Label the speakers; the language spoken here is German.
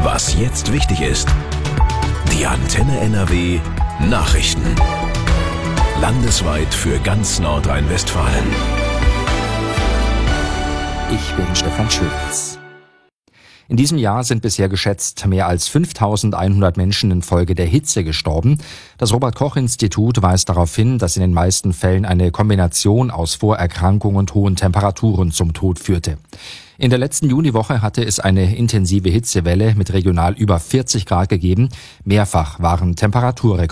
Speaker 1: Was jetzt wichtig ist. Die Antenne NRW Nachrichten. Landesweit für ganz Nordrhein-Westfalen.
Speaker 2: Ich bin Stefan Schulz. In diesem Jahr sind bisher geschätzt mehr als 5.100 Menschen infolge der Hitze gestorben. Das Robert-Koch-Institut weist darauf hin, dass in den meisten Fällen eine Kombination aus Vorerkrankung und hohen Temperaturen zum Tod führte. In der letzten Juniwoche hatte es eine intensive Hitzewelle mit regional über 40 Grad gegeben. Mehrfach waren Temperaturrekorde